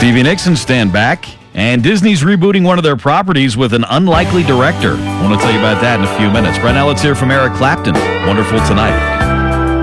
Stevie Nicks stand back, and Disney's rebooting one of their properties with an unlikely director. I want to tell you about that in a few minutes. Right now, let's hear from Eric Clapton. Wonderful Tonight.